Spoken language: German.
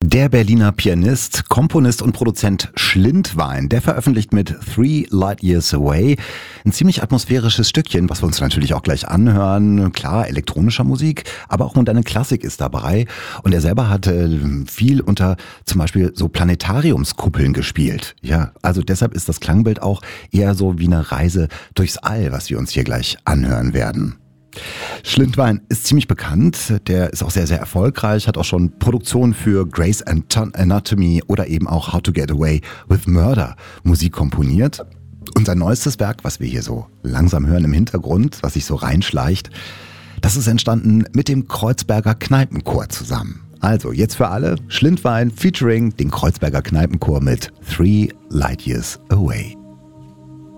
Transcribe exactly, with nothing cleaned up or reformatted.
Der Berliner Pianist, Komponist und Produzent Schlindwein, der veröffentlicht mit Three Light Years Away ein ziemlich atmosphärisches Stückchen, was wir uns natürlich auch gleich anhören. Klar, elektronischer Musik, aber auch moderne Klassik ist dabei. Und er selber hat äh, viel unter zum Beispiel so Planetariumskuppeln gespielt. Ja, also deshalb ist das Klangbild auch eher so wie eine Reise durchs All, was wir uns hier gleich anhören werden. Schlindwein ist ziemlich bekannt, der ist auch sehr, sehr erfolgreich, hat auch schon Produktionen für Grey's Anatomy oder eben auch How to Get Away with Murder Musik komponiert. Und sein neuestes Werk, was wir hier so langsam hören im Hintergrund, was sich so reinschleicht, das ist entstanden mit dem Kreuzberger Kneipenchor zusammen. Also jetzt für alle Schlindwein featuring den Kreuzberger Kneipenchor mit Three Light Years Away.